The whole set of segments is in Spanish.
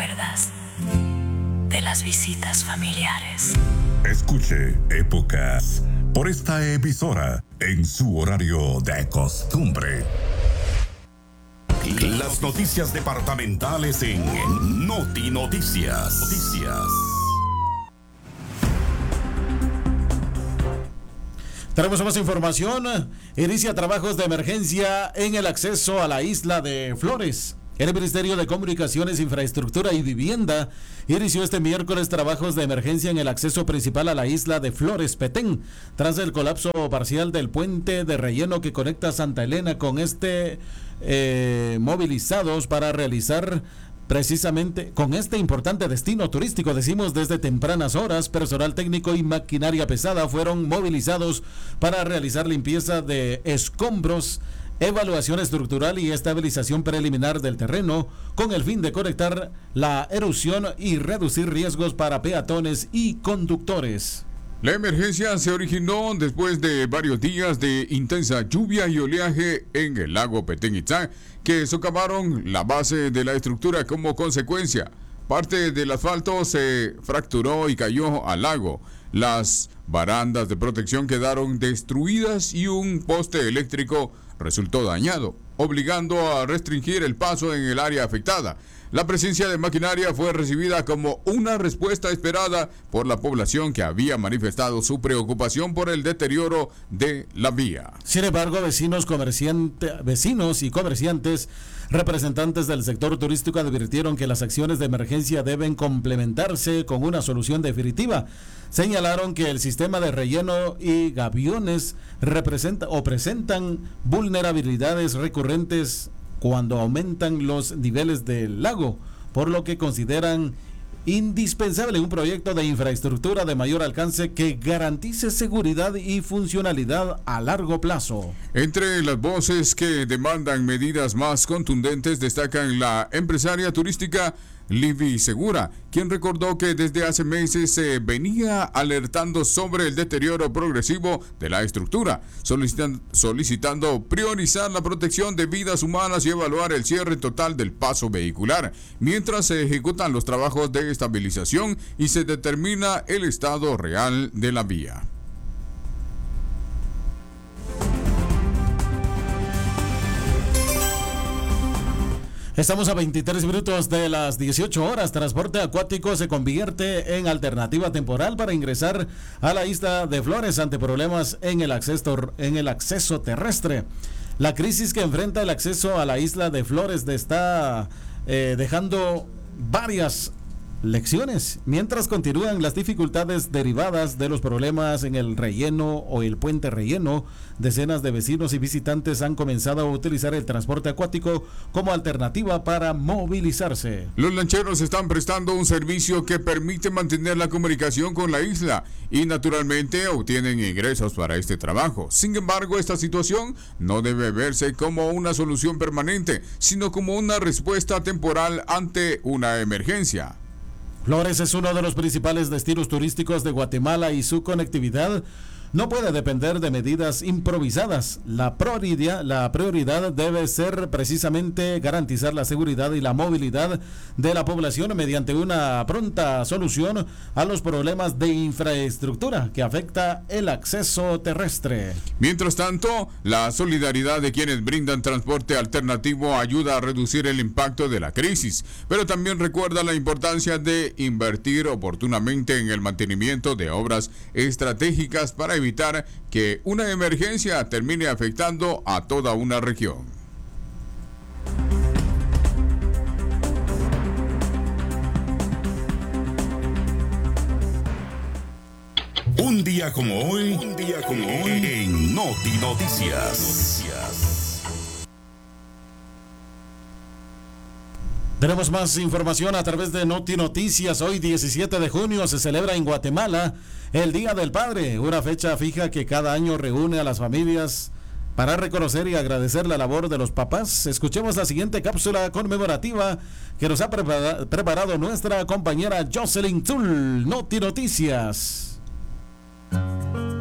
acuerdas de las visitas familiares. Escuche Épocas por esta emisora en su horario de costumbre. Las noticias departamentales en Noti Noticias. Tenemos más información. Inicia trabajos de emergencia en el acceso a la isla de Flores. El Ministerio de Comunicaciones, Infraestructura y Vivienda inició este miércoles trabajos de emergencia en el acceso principal a la isla de Flores, Petén, tras el colapso parcial del puente de relleno que conecta Santa Elena con movilizados para realizar precisamente con este importante destino turístico. Decimos desde tempranas horas, personal técnico y maquinaria pesada fueron movilizados para realizar limpieza de escombros, evaluación estructural y estabilización preliminar del terreno, con el fin de correctar la erosión y reducir riesgos para peatones y conductores. La emergencia se originó después de varios días de intensa lluvia y oleaje en el lago Petén Itzá, que socavaron la base de la estructura. Como consecuencia, parte del asfalto se fracturó y cayó al lago. Las barandas de protección quedaron destruidas y un poste eléctrico resultó dañado, obligando a restringir el paso en el área afectada. La presencia de maquinaria fue recibida como una respuesta esperada por la población, que había manifestado su preocupación por el deterioro de la vía. Sin embargo, vecinos y comerciantes, representantes del sector turístico advirtieron que las acciones de emergencia deben complementarse con una solución definitiva. Señalaron que el sistema de relleno y gaviones presentan vulnerabilidades recurrentes cuando aumentan los niveles del lago, por lo que consideran indispensable un proyecto de infraestructura de mayor alcance que garantice seguridad y funcionalidad a largo plazo. Entre las voces que demandan medidas más contundentes destacan la empresaria turística Livy Segura, quien recordó que desde hace meses se venía alertando sobre el deterioro progresivo de la estructura, solicitando priorizar la protección de vidas humanas y evaluar el cierre total del paso vehicular, mientras se ejecutan los trabajos de estabilización y se determina el estado real de la vía. Estamos a 23 minutos de las 18 horas. Transporte acuático se convierte en alternativa temporal para ingresar a la isla de Flores ante problemas en el acceso terrestre. La crisis que enfrenta el acceso a la isla de Flores está dejando varias lecciones, mientras continúan las dificultades derivadas de los problemas en el relleno o el puente relleno. Decenas de vecinos y visitantes han comenzado a utilizar el transporte acuático como alternativa para movilizarse. Los lancheros están prestando un servicio que permite mantener la comunicación con la isla y naturalmente obtienen ingresos para este trabajo. Sin embargo, esta situación no debe verse como una solución permanente, sino como una respuesta temporal ante una emergencia. Flores es uno de los principales destinos turísticos de Guatemala y su conectividad no puede depender de medidas improvisadas. La prioridad debe ser precisamente garantizar la seguridad y la movilidad de la población mediante una pronta solución a los problemas de infraestructura que afecta el acceso terrestre. Mientras tanto, la solidaridad de quienes brindan transporte alternativo ayuda a reducir el impacto de la crisis, pero también recuerda la importancia de invertir oportunamente en el mantenimiento de obras estratégicas para evitar que una emergencia termine afectando a toda una región. Un día como hoy en Noti Noticias. Tenemos más información a través de Noti Noticias. Hoy 17 de junio se celebra en Guatemala el Día del Padre, una fecha fija que cada año reúne a las familias para reconocer y agradecer la labor de los papás. Escuchemos la siguiente cápsula conmemorativa que nos ha preparado nuestra compañera Jocelyn Zul. Noti Noticias.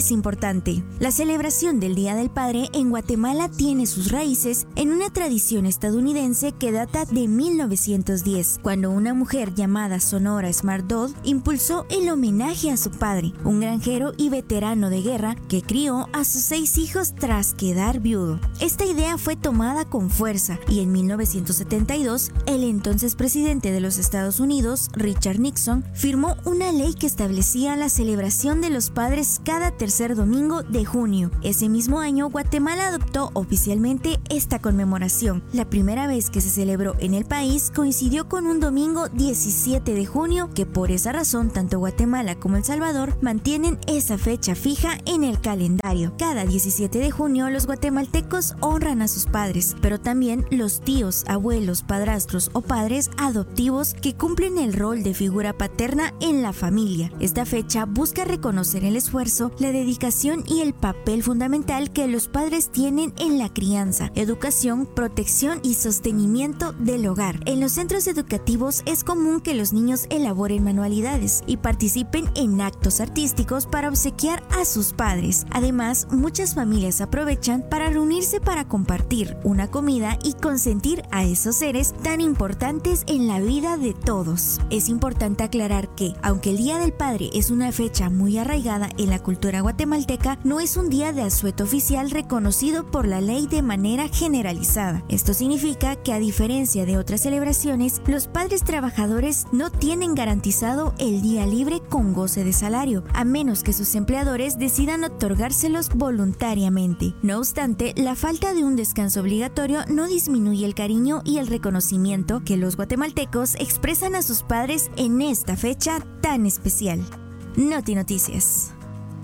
es importante. La celebración del Día del Padre en Guatemala tiene sus raíces en una tradición estadounidense que data de 1910, cuando una mujer llamada Sonora Smart Dodd impulsó el homenaje a su padre, un granjero y veterano de guerra que crió a sus 6 hijos tras quedar viudo. Esta idea fue tomada con fuerza y en 1972 el entonces presidente de los Estados Unidos, Richard Nixon, firmó una ley que establecía la celebración de los padres cada tercer domingo de junio. Ese mismo año, Guatemala adoptó oficialmente esta conmemoración. La primera vez que se celebró en el país coincidió con un domingo 17 de junio, que por esa razón tanto Guatemala como El Salvador mantienen esa fecha fija en el calendario. Cada 17 de junio los guatemaltecos honran a sus padres, pero también los tíos, abuelos, padrastros o padres adoptivos que cumplen el rol de figura paterna en la familia. Esta fecha busca reconocer el esfuerzo, la dedicación y el papel fundamental que los padres tienen en la crianza, educación, protección y sostenimiento del hogar. En los centros educativos es común que los niños elaboren manualidades y participen en actos artísticos para obsequiar a sus padres. Además, muchas familias aprovechan para reunirse para compartir una comida y consentir a esos seres tan importantes en la vida de todos. Es importante aclarar que, aunque el Día del Padre es una fecha muy arraigada en la cultura guatemalteca, no es un día de asueto oficial reconocido por la ley de manera generalizada. Esto significa que, a diferencia de otras celebraciones, los padres trabajadores no tienen garantizado el día libre con goce de salario, a menos que sus empleadores decidan otorgárselos voluntariamente. No obstante, la falta de un descanso obligatorio no disminuye el cariño y el reconocimiento que los guatemaltecos expresan a sus padres en esta fecha tan especial. Noti Noticias.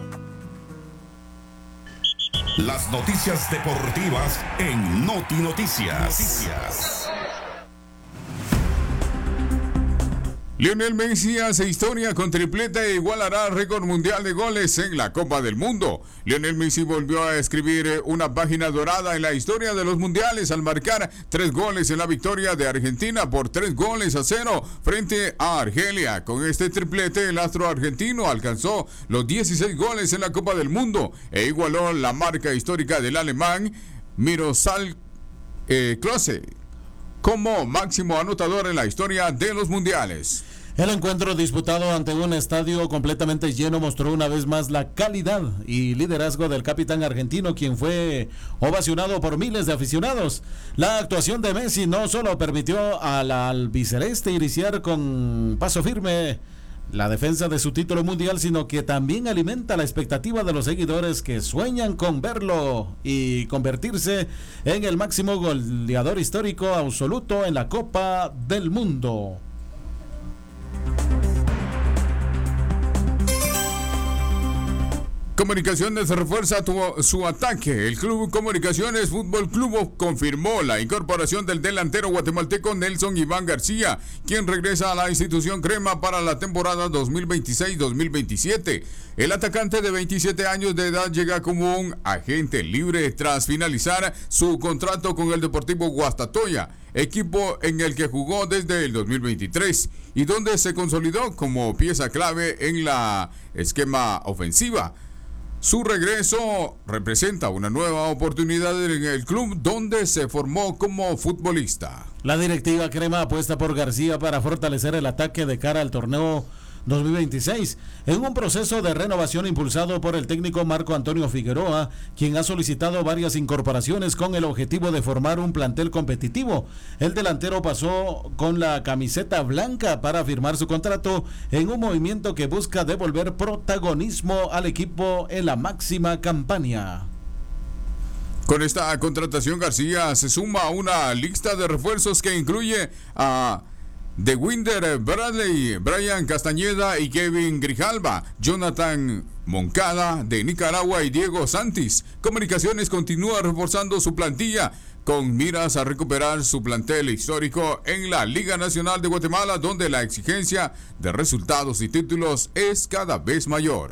Las noticias deportivas en Noti Noticias. Lionel Messi hace historia con triplete e igualará récord mundial de goles en la Copa del Mundo. Lionel Messi volvió a escribir una página dorada en la historia de los mundiales al marcar 3 goles en la victoria de Argentina por 3-0 frente a Argelia. Con este triplete, el astro argentino alcanzó los 16 goles en la Copa del Mundo e igualó la marca histórica del alemán Miroslav Klose como máximo anotador en la historia de los mundiales. El encuentro disputado ante un estadio completamente lleno mostró una vez más la calidad y liderazgo del capitán argentino, quien fue ovacionado por miles de aficionados. La actuación de Messi no solo permitió al albiceleste iniciar con paso firme la defensa de su título mundial, sino que también alimenta la expectativa de los seguidores que sueñan con verlo y convertirse en el máximo goleador histórico absoluto en la Copa del Mundo. Comunicaciones refuerza su ataque. El Club Comunicaciones Fútbol Club confirmó la incorporación del delantero guatemalteco Nelson Iván García, quien regresa a la institución crema para la temporada 2026-2027. El atacante de 27 años de edad llega como un agente libre tras finalizar su contrato con el Deportivo Guastatoya, equipo en el que jugó desde el 2023 y donde se consolidó como pieza clave en la esquema ofensiva. Su regreso representa una nueva oportunidad en el club donde se formó como futbolista. La directiva crema apuesta por García para fortalecer el ataque de cara al torneo 2026, en un proceso de renovación impulsado por el técnico Marco Antonio Figueroa, quien ha solicitado varias incorporaciones con el objetivo de formar un plantel competitivo. El delantero pasó con la camiseta blanca para firmar su contrato en un movimiento que busca devolver protagonismo al equipo en la máxima campaña. Con esta contratación, García se suma a una lista de refuerzos que incluye a de Winder Bradley, Brian Castañeda y Kevin Grijalva, Jonathan Moncada de Nicaragua y Diego Santis. Comunicaciones continúa reforzando su plantilla con miras a recuperar su plantel histórico en la Liga Nacional de Guatemala, donde la exigencia de resultados y títulos es cada vez mayor.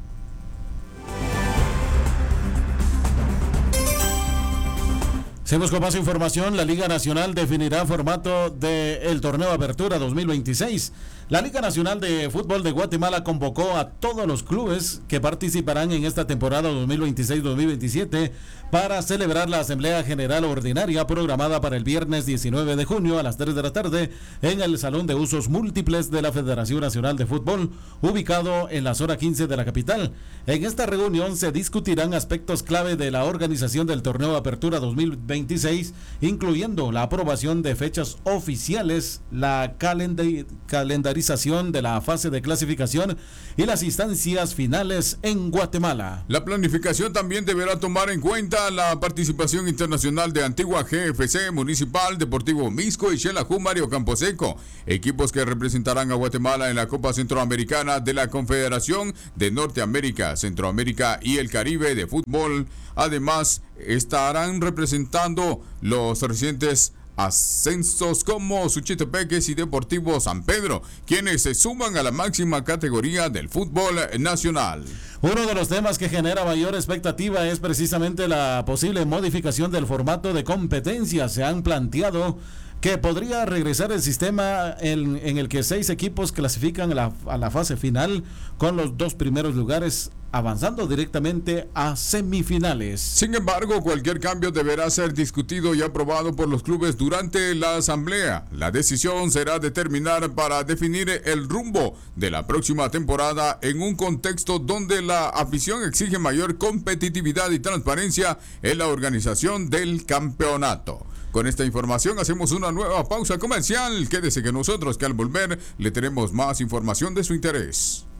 Seguimos con más información. La Liga Nacional definirá formato del torneo Apertura 2026. La Liga Nacional de Fútbol de Guatemala convocó a todos los clubes que participarán en esta temporada 2026-2027 para celebrar la Asamblea General Ordinaria programada para el viernes 19 de junio a las 3 de la tarde en el Salón de Usos Múltiples de la Federación Nacional de Fútbol, ubicado en la zona 15 de la capital. En esta reunión se discutirán aspectos clave de la organización del torneo de Apertura 2026, incluyendo la aprobación de fechas oficiales, la calendarización de la fase de clasificación y las instancias finales en Guatemala. La planificación también deberá tomar en cuenta la participación internacional de Antigua GFC, Municipal, Deportivo Misco y Xelajú Mario Camposeco, equipos que representarán a Guatemala en la Copa Centroamericana de la Confederación de Norteamérica, Centroamérica y el Caribe de fútbol. Además, estarán representando los recientes ascensos como Suchitepeques y Deportivo San Pedro, quienes se suman a la máxima categoría del fútbol nacional. Uno de los temas que genera mayor expectativa es precisamente la posible modificación del formato de competencia. Se han planteado que podría regresar el sistema en el que 6 equipos clasifican a la fase final, con los 2 primeros lugares avanzando directamente a semifinales. Sin embargo, cualquier cambio deberá ser discutido y aprobado por los clubes durante la asamblea. La decisión será determinar para definir el rumbo de la próxima temporada en un contexto donde la afición exige mayor competitividad y transparencia en la organización del campeonato. Con esta información hacemos una nueva pausa comercial. Quédese con nosotros, que al volver le tenemos más información de su interés.